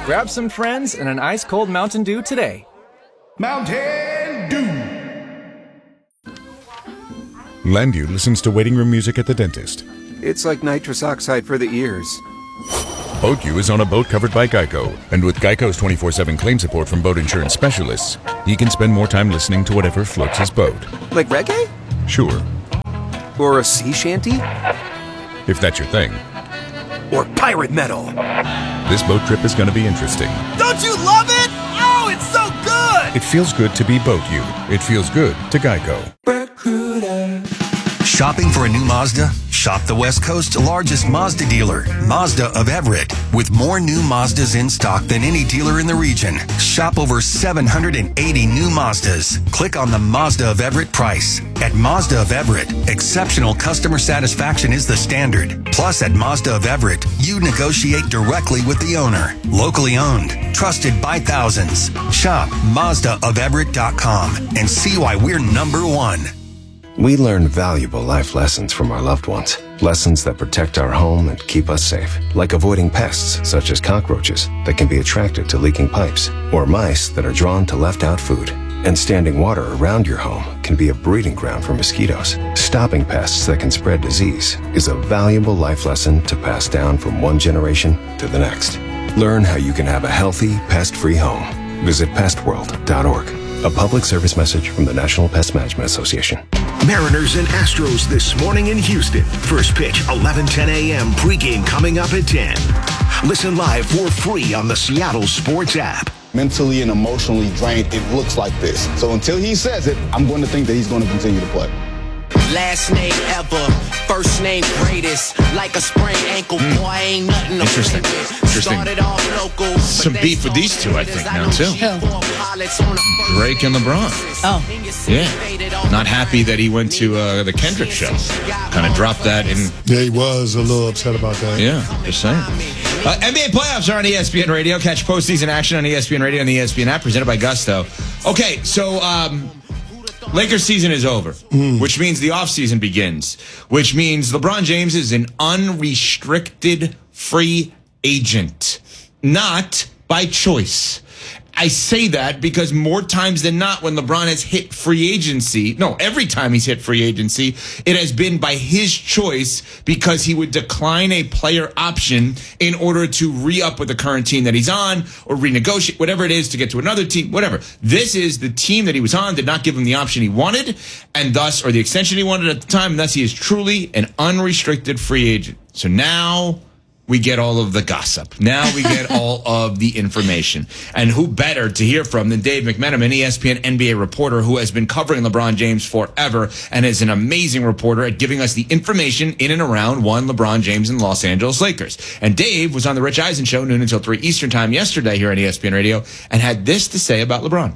Grab some friends and an ice-cold Mountain Dew today. Mountain Dew. Landu listens to waiting room music at the dentist. It's like nitrous oxide for the ears. BoatU is on a boat covered by Geico, and with Geico's 24/7 claim support from boat insurance specialists, he can spend more time listening to whatever floats his boat. Like reggae? Sure. Or a sea shanty? If that's your thing. Or pirate metal? This boat trip is going to be interesting. Don't you love it? Oh, it's so good! It feels good to be BoatU. It feels good to Geico. Shopping for a new Mazda? Shop the West Coast's largest Mazda dealer, Mazda of Everett. With more new Mazdas in stock than any dealer in the region. Shop over 780 new Mazdas. Click on the Mazda of Everett price. At Mazda of Everett, exceptional customer satisfaction is the standard. Plus, at Mazda of Everett, you negotiate directly with the owner. Locally owned, trusted by thousands. Shop MazdaofEverett.com and see why we're #1. We learn valuable life lessons from our loved ones. Lessons that protect our home and keep us safe. Like avoiding pests, such as cockroaches, that can be attracted to leaking pipes. Or mice that are drawn to left-out food. And standing water around your home can be a breeding ground for mosquitoes. Stopping pests that can spread disease is a valuable life lesson to pass down from one generation to the next. Learn how you can have a healthy, pest-free home. Visit pestworld.org. A public service message from the National Pest Management Association. Mariners and Astros this morning in Houston. First pitch, 11:10 a.m. Pregame coming up at 10. Listen live for free on the Seattle Sports app. Mentally and emotionally drained, it looks like this. So until he says it, I'm going to think that he's going to continue to play. Last name ever, first name greatest. Like a sprained ankle, boy, ain't nothing to Interesting. play with. Interesting. Started off local, Some beef with these two, I think, now, too. Drake and LeBron. Oh. Yeah. Not happy that he went to the Kendrick show. Kind of dropped that in. Yeah, he was a little upset about that. Yeah, just saying. NBA playoffs are on ESPN Radio. Catch postseason action on ESPN Radio and the ESPN app, presented by Gusto. Okay, so Lakers season is over, which means the offseason begins, which means LeBron James is an unrestricted free agent, not by choice. I say that because more times than not, when LeBron has hit free agency, every time he's hit free agency, it has been by his choice because he would decline a player option in order to re-up with the current team that he's on or renegotiate, whatever it is, to get to another team, whatever. This is the team that he was on, did not give him the option he wanted, and thus, or the extension he wanted at the time, and thus he is truly an unrestricted free agent. So now we get all of the gossip. Now we get all of the information. And who better to hear from than Dave McMenamin, an ESPN NBA reporter who has been covering LeBron James forever and is an amazing reporter at giving us the information in and around one LeBron James and Los Angeles Lakers. And Dave was on the Rich Eisen show, noon until 3 Eastern time yesterday here on ESPN Radio, and had this to say about LeBron.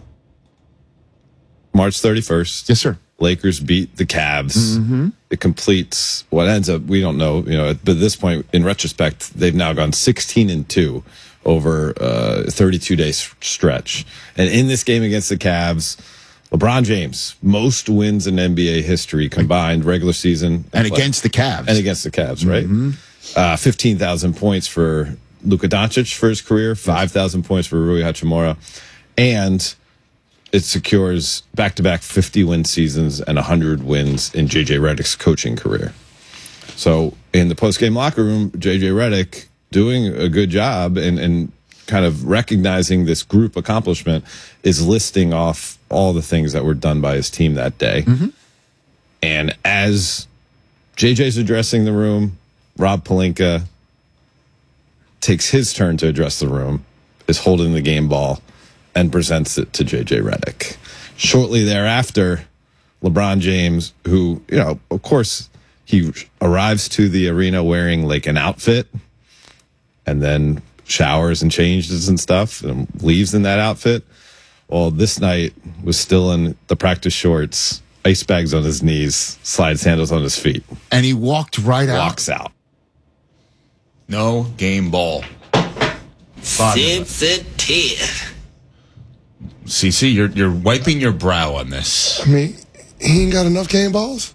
March 31st. Yes, sir. Lakers beat the Cavs. It completes what ends up, we don't know, but at this point, in retrospect, they've now gone 16-2 over a 32-day stretch. And in this game against the Cavs, LeBron James, most wins in NBA history combined, regular season. And against the Cavs. And against the Cavs, right? 15,000 points for Luka Doncic for his career, 5,000 points for Rui Hachimura. And it secures back-to-back 50-win seasons and 100 wins in J.J. Redick's coaching career. So in the post-game locker room, J.J. Redick doing a good job and kind of recognizing this group accomplishment is listing off all the things that were done by his team that day. And as J.J.'s addressing the room, Rob Pelinka takes his turn to address the room, is holding the game ball, and presents it to J.J. Redick. Shortly thereafter, LeBron James, who, of course, he arrives to the arena wearing like an outfit and then showers and changes and stuff and leaves in that outfit. Well, this night was still in the practice shorts, ice bags on his knees, slide sandals on his feet. And he walked right out. Walks out. No game ball. Sensitive. CC, you're wiping your brow on this. I mean, he ain't got enough game balls.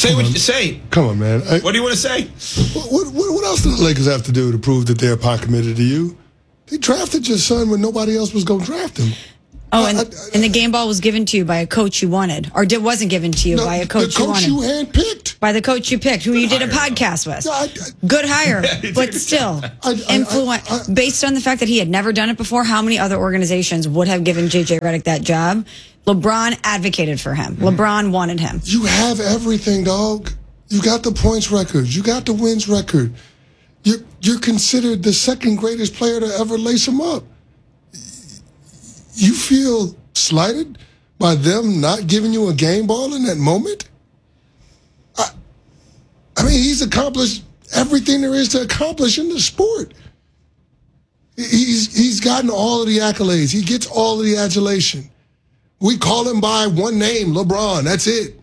Say what you say. Come on, man. What do you want to say? What else do the Lakers have to do to prove that they're pot committed to you? They drafted your son when nobody else was going to draft him. Oh, and the game ball was given to you by a coach you wanted, or wasn't given to you by a coach you wanted. The coach you handpicked. By the coach you picked, who you did a podcast with. Good hire, but still, based on the fact that he had never done it before, how many other organizations would have given J.J. Redick that job? LeBron advocated for him. LeBron wanted him. You have everything, dog. You got the points record. You got the wins record. You're considered the second greatest player to ever lace him up. You feel slighted by them not giving you a game ball in that moment? I mean, he's accomplished everything there is to accomplish in the sport. He's gotten all of the accolades. He gets all of the adulation. We call him by one name, LeBron. That's it.